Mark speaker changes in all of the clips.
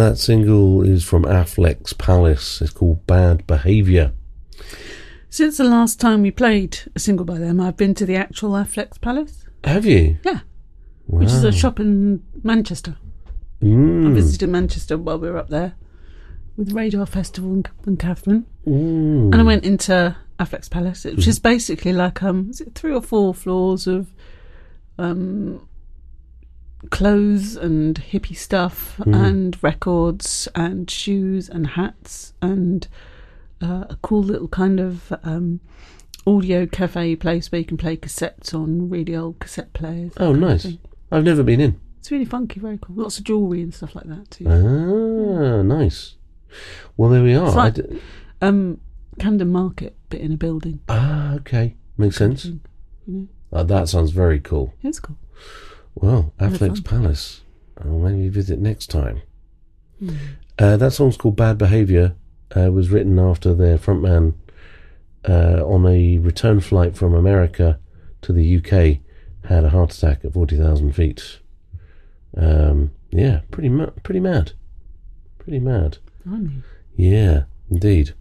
Speaker 1: that single is from Affleck's Palace. It's called Bad Behaviour.
Speaker 2: Since the last time we played a single by them, I've been to the actual Affleck's Palace.
Speaker 1: Have you?
Speaker 2: Yeah.
Speaker 1: Wow.
Speaker 2: Which is a shop in Manchester. I visited Manchester while we were up there with Radar Festival and Catherine. And I went into Affleck's Palace, which is basically like is it 3 or 4 floors of clothes and hippie stuff and records and shoes and hats and a cool little kind of audio cafe place where you can play cassettes on really old cassette players.
Speaker 1: Oh, nice. I've never been in.
Speaker 2: It's really funky, very cool. Lots of jewellery and stuff like that too.
Speaker 1: Ah, nice. Well, there we are.
Speaker 2: It's like Camden Market, but in a building.
Speaker 1: Ah, okay. Makes sense.
Speaker 2: You know?
Speaker 1: That sounds very cool.
Speaker 2: It's cool.
Speaker 1: Well, Affleck's Palace. I'll maybe visit next time. That song's called Bad Behaviour. Was written after their frontman on a return flight from America to the UK had a heart attack at 40,000 feet. Yeah, pretty mad. Pretty mad. Yeah, indeed.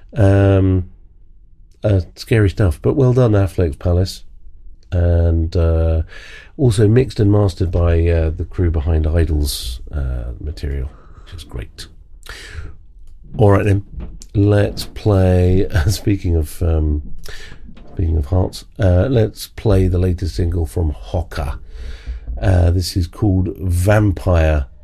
Speaker 1: Scary stuff, but well done, Affleck's Palace. And also mixed and mastered by the crew behind Idol's material, which is great. All right then, let's play. Speaking of hearts, let's play the latest single from Hoka. This is called Vampire.